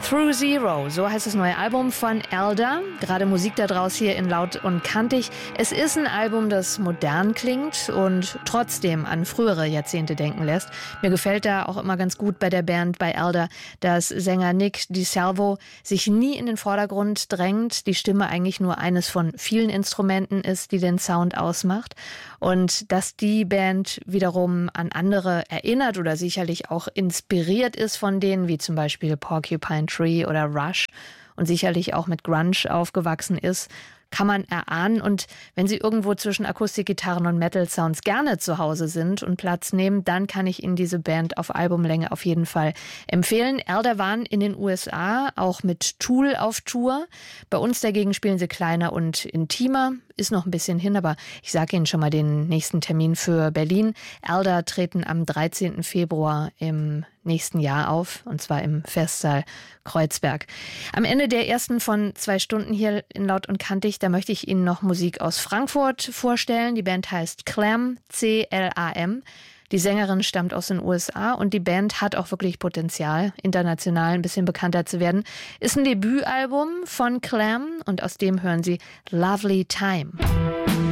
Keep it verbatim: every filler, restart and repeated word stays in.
Through Zero, so heißt das neue Album von Elder. Gerade Musik da draus hier in Laut und Kantig. Es ist ein Album, das modern klingt und trotzdem an frühere Jahrzehnte denken lässt. Mir gefällt da auch immer ganz gut bei der Band, bei Elder, dass Sänger Nick DiSalvo sich nie in den Vordergrund drängt, die Stimme eigentlich nur eines von vielen Instrumenten ist, die den Sound ausmacht. Und dass die Band wiederum an andere erinnert oder sicherlich auch inspiriert ist von denen, wie zum Beispiel Porcupine Tree oder Rush und sicherlich auch mit Grunge aufgewachsen ist, kann man erahnen. Und wenn Sie irgendwo zwischen Akustikgitarren und Metal-Sounds gerne zu Hause sind und Platz nehmen, dann kann ich Ihnen diese Band auf Albumlänge auf jeden Fall empfehlen. Elder waren in den U S A auch mit Tool auf Tour. Bei uns dagegen spielen sie kleiner und intimer. Ist noch ein bisschen hin, aber ich sage Ihnen schon mal den nächsten Termin für Berlin. Elder treten am dreizehnten Februar im nächsten Jahr auf, und zwar im Festsaal Kreuzberg. Am Ende der ersten von zwei Stunden hier in Laut und Kantig, da möchte ich Ihnen noch Musik aus Frankfurt vorstellen. Die Band heißt Clam, C L A M. Die Sängerin stammt aus den U S A und die Band hat auch wirklich Potenzial, international ein bisschen bekannter zu werden. Ist ein Debütalbum von Clam und aus dem hören Sie Lovely Time.